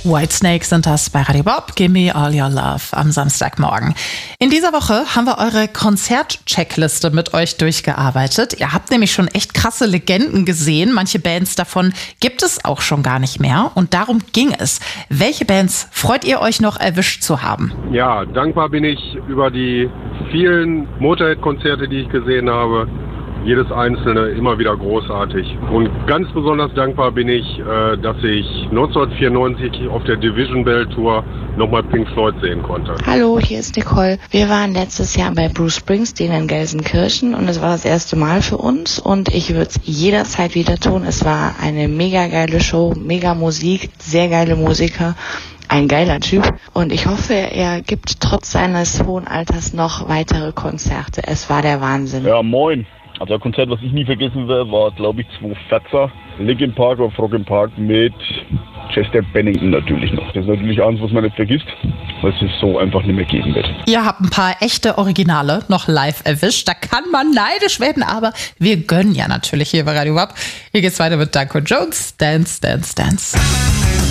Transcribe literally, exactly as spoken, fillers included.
Whitesnake sind das bei Radio Bob. Give me all your love am Samstagmorgen. In dieser Woche haben wir eure Konzert-Checkliste mit euch durchgearbeitet. Ihr habt nämlich schon echt krasse Legenden gesehen. Manche Bands davon gibt es auch schon gar nicht mehr. Und darum ging es. Welche Bands freut ihr euch noch erwischt zu haben? Ja, dankbar bin ich über die vielen Motorhead-Konzerte, die ich gesehen habe. Jedes einzelne immer wieder großartig. Und ganz besonders dankbar bin ich, dass ich neunzehnhundertvierundneunzig auf der Division Bell Tour nochmal Pink Floyd sehen konnte. Hallo, hier ist Nicole. Wir waren letztes Jahr bei Bruce Springsteen in Gelsenkirchen und es war das erste Mal für uns und ich würde es jederzeit wieder tun. Es war eine mega geile Show, mega Musik, sehr geile Musiker. Ein geiler Typ und ich hoffe, er gibt trotz seines hohen Alters noch weitere Konzerte. Es war der Wahnsinn. Ja, moin. Also ein Konzert, was ich nie vergessen werde, war, glaube ich, zweitausendvierzehn. Linkin Park oder Frog in Park mit Chester Bennington natürlich noch. Das ist natürlich eins, was man nicht vergisst, weil es es so einfach nicht mehr geben wird. Ihr habt ein paar echte Originale noch live erwischt. Da kann man neidisch werden, aber wir gönnen ja natürlich hier bei Radio Bob. Hier geht's weiter mit Danko Jones. Dance, Dance, Dance.